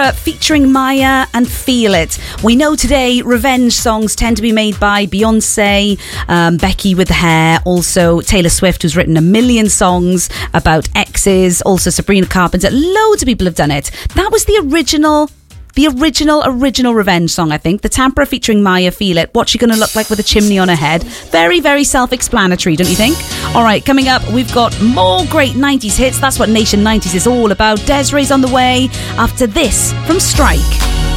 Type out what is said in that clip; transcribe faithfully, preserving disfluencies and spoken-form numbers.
Tampere featuring Maya and Feel It. We know today revenge songs tend to be made by Beyonce, um, Becky with the hair, also Taylor Swift, who's written a million songs about exes, also Sabrina Carpenter. Loads of people have done it. That was the original The original, original revenge song, I think. The Tampere featuring Maya, Feel It. What's she going to look like with a chimney on her head? Very, very self-explanatory, don't you think? All right, coming up, we've got more great nineties hits. That's what Nation nineties is all about. Des'ree's on the way after this from Strike.